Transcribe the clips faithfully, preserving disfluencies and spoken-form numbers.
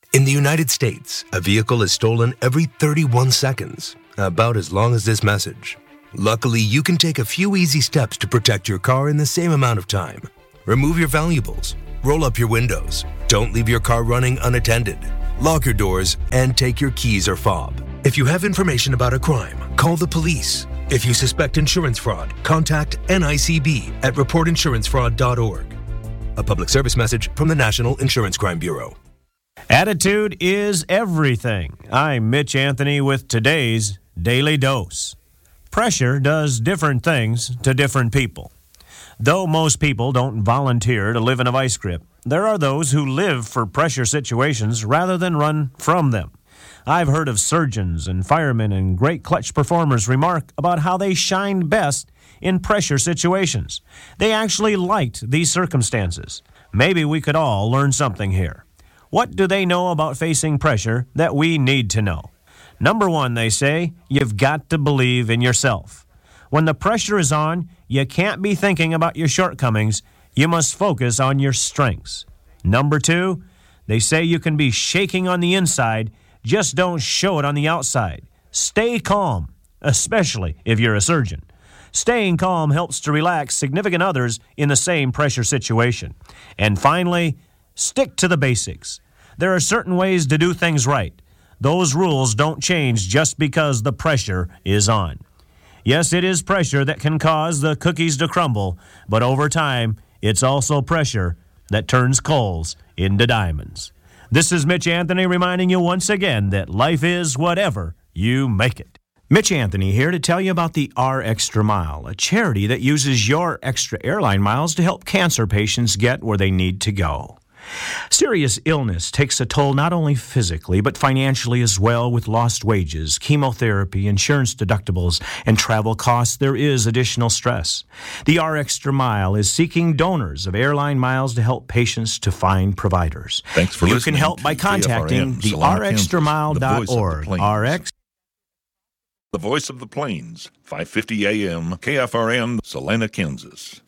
In the United States, a vehicle is stolen every thirty-one seconds, about as long as this message. Luckily, you can take a few easy steps to protect your car in the same amount of time. Remove your valuables, roll up your windows, don't leave your car running unattended, lock your doors, and take your keys or fob. If you have information about a crime, call the police. If you suspect insurance fraud, contact N I C B at report insurance fraud dot org. A public service message from the National Insurance Crime Bureau. Attitude is everything. I'm Mitch Anthony with today's Daily Dose. Pressure does different things to different people. Though most people don't volunteer to live in a vice grip, there are those who live for pressure situations rather than run from them. I've heard of surgeons and firemen and great clutch performers remark about how they shined best in pressure situations. They actually liked these circumstances. Maybe we could all learn something here. What do they know about facing pressure that we need to know? Number one, they say, you've got to believe in yourself. When the pressure is on, you can't be thinking about your shortcomings. You must focus on your strengths. Number two, they say you can be shaking on the inside, just don't show it on the outside. Stay calm, especially if you're a surgeon. Staying calm helps to relax significant others in the same pressure situation. And finally, stick to the basics. There are certain ways to do things right. Those rules don't change just because the pressure is on. Yes, it is pressure that can cause the cookies to crumble, but over time, it's also pressure that turns coals into diamonds. This is Mitch Anthony reminding you once again that life is whatever you make it. Mitch Anthony here to tell you about the R Extra Mile, a charity that uses your extra airline miles to help cancer patients get where they need to go. Serious illness takes a toll not only physically, but financially as well, with lost wages, chemotherapy, insurance deductibles, and travel costs. There is additional stress. The R Extra Mile is seeking donors of airline miles to help patients to find providers. Thanks for you listening. You can help by contacting the r extra mile dot org. R X The voice of the plains, five fifty A M, K F R N, Salina, Kansas.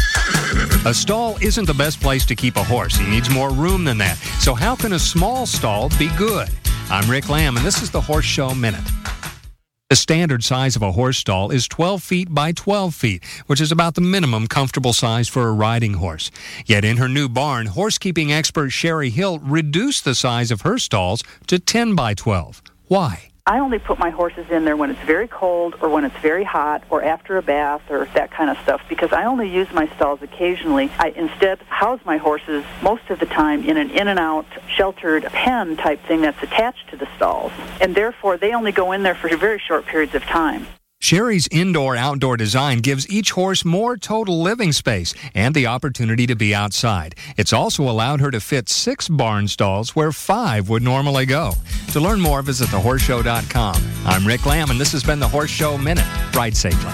A stall isn't the best place to keep a horse. He needs more room than that. So how can a small stall be good? I'm Rick Lamb, and this is the Horse Show Minute. The standard size of a horse stall is twelve feet by twelve feet, which is about the minimum comfortable size for a riding horse. Yet in her new barn, horsekeeping expert Sherry Hill reduced the size of her stalls to ten by twelve. Why? I only put my horses in there when it's very cold or when it's very hot or after a bath or that kind of stuff, because I only use my stalls occasionally. I instead house my horses most of the time in an in-and-out sheltered pen type thing that's attached to the stalls, and therefore they only go in there for very short periods of time. Sherry's indoor-outdoor design gives each horse more total living space and the opportunity to be outside. It's also allowed her to fit six barn stalls where five would normally go. To learn more, visit the horse show dot com. I'm Rick Lamb, and this has been the Horse Show Minute. Ride safely.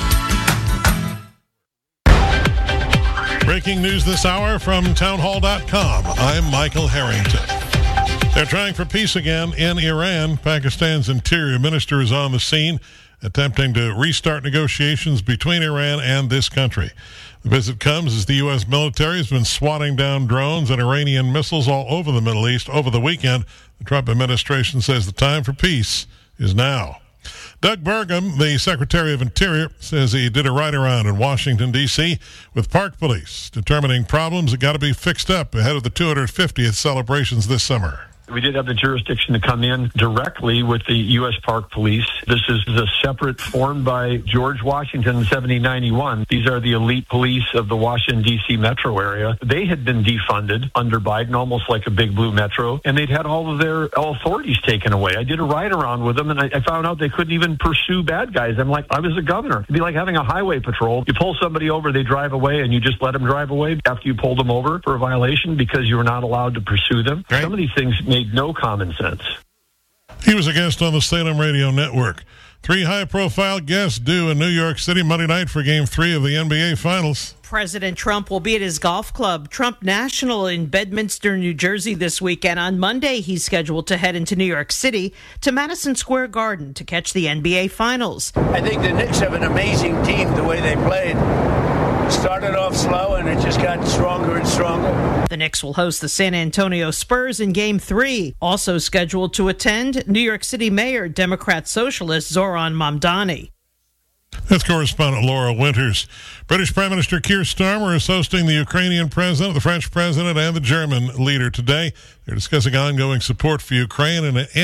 Breaking news this hour from town hall dot com. I'm Michael Harrington. They're trying for peace again in Iran. Pakistan's interior minister is on the scene, attempting to restart negotiations between Iran and this country. The visit comes as the U S military has been swatting down drones and Iranian missiles all over the Middle East over the weekend. The Trump administration says the time for peace is now. Doug Burgum, the Secretary of Interior, says he did a ride-around in Washington, D C with Park Police, determining problems that got to be fixed up ahead of the two hundred fiftieth celebrations this summer. We did have the jurisdiction to come in directly with the U S Park Police. This is the separate formed by George Washington in seventeen ninety-one. These are the elite police of the Washington, D C metro area. They had been defunded under Biden, almost like a big blue metro, and they'd had all of their authorities taken away. I did a ride-around with them, and I, I found out they couldn't even pursue bad guys. I'm like, I was a governor. It'd be like having a highway patrol. You pull somebody over, they drive away, and you just let them drive away after you pulled them over for a violation because you were not allowed to pursue them. Right. Some of these things made no common sense. He was a guest on the Salem Radio Network. Three high-profile guests due in New York City Monday night for Game three of the N B A Finals. President Trump will be at his golf club, Trump National, in Bedminster, New Jersey this weekend. On Monday, he's scheduled to head into New York City to Madison Square Garden to catch the N B A Finals. I think the Knicks have an amazing team the way they played. Started off slow, and it just got stronger and stronger. The Knicks will host the San Antonio Spurs in Game three. Also scheduled to attend, New York City Mayor, Democrat Socialist Zoran Mamdani. That's correspondent Laura Winters. British Prime Minister Keir Starmer is hosting the Ukrainian president, the French president, and the German leader today. They're discussing ongoing support for Ukraine and